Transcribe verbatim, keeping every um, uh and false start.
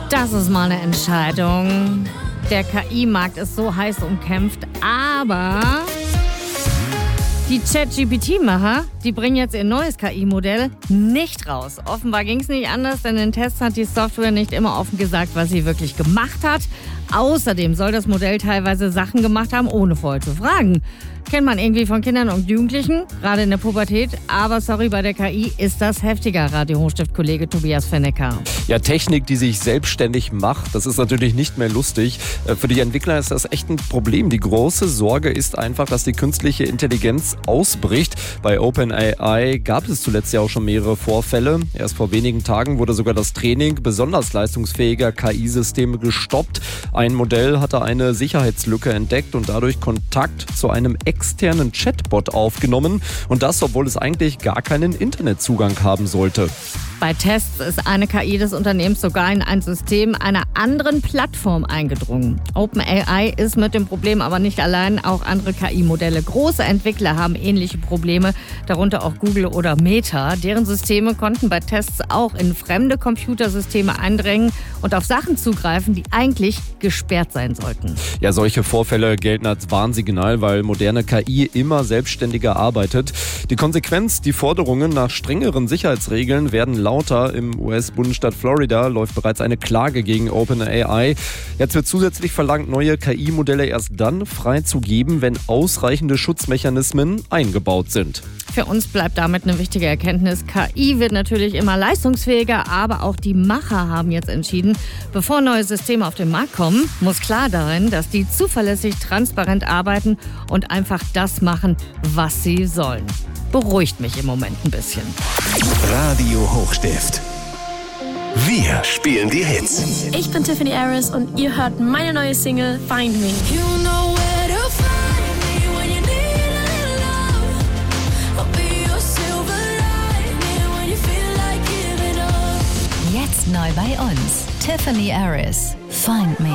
Das ist mal eine Entscheidung. Der K I-Markt ist so heiß umkämpft, aber die ChatGPT Macher, die bringen jetzt ihr neues K I-Modell nicht raus. Offenbar ging es nicht anders, denn in Tests hat die Software nicht immer offen gesagt, was sie wirklich gemacht hat. Außerdem soll das Modell teilweise Sachen gemacht haben, ohne vorher zu fragen. Kennt man irgendwie von Kindern und Jugendlichen, gerade in der Pubertät. Aber sorry, bei der K I ist das heftiger, Radio-Hochstift-Kollege Tobias Fennecker. Ja, Technik, die sich selbstständig macht, das ist natürlich nicht mehr lustig. Für die Entwickler ist das echt ein Problem. Die große Sorge ist einfach, dass die künstliche Intelligenz ausbricht. Bei OpenAI gab es zuletzt ja auch schon mehrere Vorfälle. Erst vor wenigen Tagen wurde sogar das Training besonders leistungsfähiger K I-Systeme gestoppt. Ein Modell hatte eine Sicherheitslücke entdeckt und dadurch Kontakt zu einem externen Chatbot aufgenommen. Und das, obwohl es eigentlich gar keinen Internetzugang haben sollte. Bei Tests ist eine K I des Unternehmens sogar in ein System einer anderen Plattform eingedrungen. OpenAI ist mit dem Problem aber nicht allein, auch andere K I-Modelle. Große Entwickler haben ähnliche Probleme, darunter auch Google oder Meta. Deren Systeme konnten bei Tests auch in fremde Computersysteme eindringen und auf Sachen zugreifen, die eigentlich gesperrt sein sollten. Ja, solche Vorfälle gelten als Warnsignal, weil moderne K I immer selbstständiger arbeitet. Die Konsequenz, die Forderungen nach strengeren Sicherheitsregeln werden lauter. Im U S-Bundesstaat Florida läuft bereits eine Klage gegen OpenAI. Jetzt wird zusätzlich verlangt, neue K I-Modelle erst dann freizugeben, wenn ausreichende Schutzmechanismen eingebaut sind. Für uns bleibt damit eine wichtige Erkenntnis. K I wird natürlich immer leistungsfähiger, aber auch die Macher haben jetzt entschieden, bevor neue Systeme auf den Markt kommen, muss klar sein, dass die zuverlässig, transparent arbeiten und einfach das machen, was sie sollen. Beruhigt mich im Moment ein bisschen. Radio Hochstift. Wir spielen die Hits. Ich bin Tiffany Harris und ihr hört meine neue Single Find Me. You know where to find me when you need a little love. I'll be your silver lining when you feel like giving up. Jetzt neu bei uns. Tiffany Harris. Find Me.